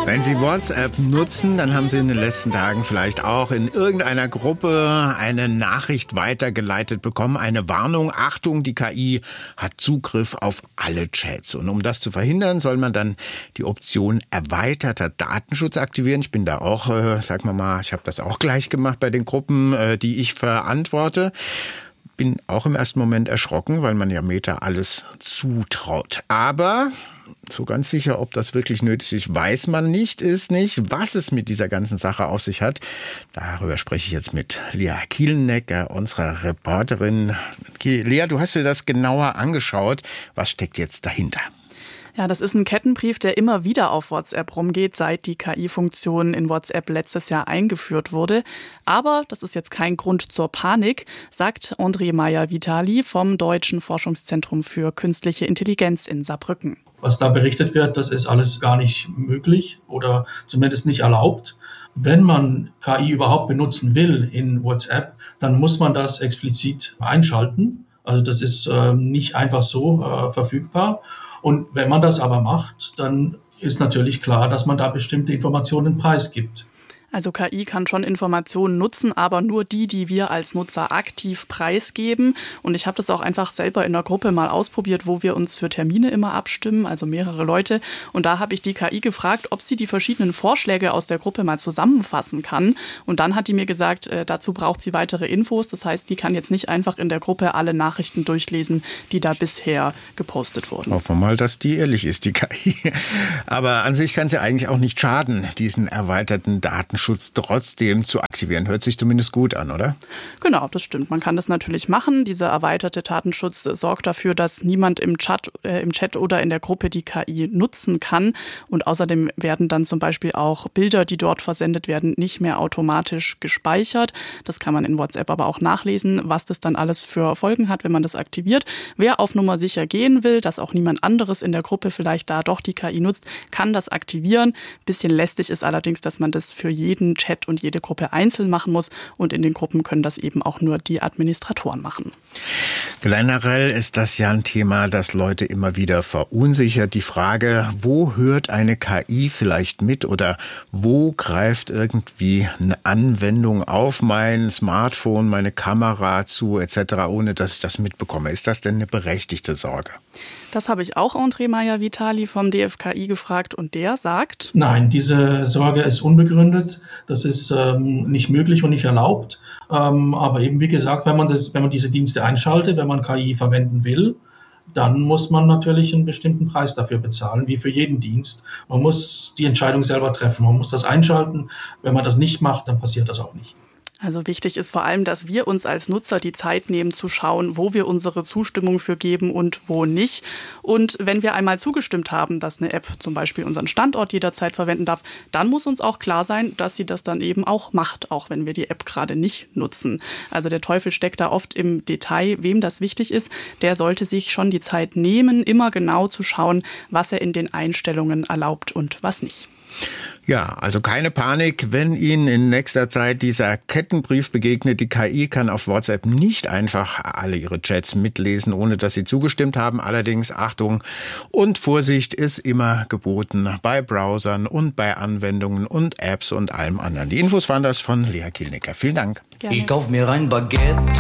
Wenn Sie WhatsApp nutzen, dann haben Sie in den letzten Tagen vielleicht auch in irgendeiner Gruppe eine Nachricht weitergeleitet bekommen, eine Warnung. Achtung, die KI hat Zugriff auf alle Chats. Und um das zu verhindern, soll man dann die Option erweiterter Datenschutz aktivieren. Ich bin da auch, sagen wir mal, ich habe das auch gleich gemacht bei den Gruppen, die ich verantworte. Bin auch im ersten Moment erschrocken, weil man ja Meta alles zutraut. Aber so ganz sicher, ob das wirklich nötig ist, weiß man nicht, was es mit dieser ganzen Sache auf sich hat. Darüber spreche ich jetzt mit Lea Kielnecker, unserer Reporterin. Lea, du hast dir das genauer angeschaut. Was steckt jetzt dahinter? Ja, das ist ein Kettenbrief, der immer wieder auf WhatsApp rumgeht, seit die KI-Funktion in WhatsApp letztes Jahr eingeführt wurde. Aber das ist jetzt kein Grund zur Panik, sagt André Meyer-Vitali vom Deutschen Forschungszentrum für Künstliche Intelligenz in Saarbrücken. Was da berichtet wird, das ist alles gar nicht möglich oder zumindest nicht erlaubt. Wenn man KI überhaupt benutzen will in WhatsApp, dann muss man das explizit einschalten. Also das ist nicht einfach so verfügbar. Und wenn man das aber macht, dann ist natürlich klar, dass man da bestimmte Informationen preisgibt. Also KI kann schon Informationen nutzen, aber nur die wir als Nutzer aktiv preisgeben. Und ich habe das auch einfach selber in der Gruppe mal ausprobiert, wo wir uns für Termine immer abstimmen, also mehrere Leute. Und da habe ich die KI gefragt, ob sie die verschiedenen Vorschläge aus der Gruppe mal zusammenfassen kann. Und dann hat die mir gesagt, dazu braucht sie weitere Infos. Das heißt, die kann jetzt nicht einfach in der Gruppe alle Nachrichten durchlesen, die da bisher gepostet wurden. Hoffen wir mal, dass die ehrlich ist, die KI. Aber an sich kann es ja eigentlich auch nicht schaden, diesen erweiterten Datenschutz trotzdem zu aktivieren. Hört sich zumindest gut an, oder? Genau, das stimmt. Man kann das natürlich machen. Dieser erweiterte Datenschutz sorgt dafür, dass niemand im Chat oder in der Gruppe die KI nutzen kann. Und außerdem werden dann zum Beispiel auch Bilder, die dort versendet werden, nicht mehr automatisch gespeichert. Das kann man in WhatsApp aber auch nachlesen, was das dann alles für Folgen hat, wenn man das aktiviert. Wer auf Nummer sicher gehen will, dass auch niemand anderes in der Gruppe vielleicht da doch die KI nutzt, kann das aktivieren. Bisschen lästig ist allerdings, dass man das für jeden Chat und jede Gruppe einzeln machen muss. Und in den Gruppen können das eben auch nur die Administratoren machen. Generell ist das ja ein Thema, das Leute immer wieder verunsichert. Die Frage, wo hört eine KI vielleicht mit oder wo greift irgendwie eine Anwendung auf mein Smartphone, meine Kamera zu etc., ohne dass ich das mitbekomme. Ist das denn eine berechtigte Sorge? Das habe ich auch André Meyer-Vitali vom DFKI gefragt und der sagt: Nein, diese Sorge ist unbegründet. Das ist nicht möglich und nicht erlaubt. Aber eben wie gesagt, wenn man diese Dienste einschaltet, wenn man KI verwenden will, dann muss man natürlich einen bestimmten Preis dafür bezahlen, wie für jeden Dienst. Man muss die Entscheidung selber treffen. Man muss das einschalten. Wenn man das nicht macht, dann passiert das auch nicht. Also wichtig ist vor allem, dass wir uns als Nutzer die Zeit nehmen zu schauen, wo wir unsere Zustimmung für geben und wo nicht. Und wenn wir einmal zugestimmt haben, dass eine App zum Beispiel unseren Standort jederzeit verwenden darf, dann muss uns auch klar sein, dass sie das dann eben auch macht, auch wenn wir die App gerade nicht nutzen. Also der Teufel steckt da oft im Detail. Wem das wichtig ist, der sollte sich schon die Zeit nehmen, immer genau zu schauen, was er in den Einstellungen erlaubt und was nicht. Ja, also keine Panik, wenn Ihnen in nächster Zeit dieser Kettenbrief begegnet. Die KI kann auf WhatsApp nicht einfach alle Ihre Chats mitlesen, ohne dass Sie zugestimmt haben. Allerdings Achtung und Vorsicht ist immer geboten bei Browsern und bei Anwendungen und Apps und allem anderen. Die Infos waren das von Lea Kielnecker. Vielen Dank. Gerne. Ich kauf mir ein Baguette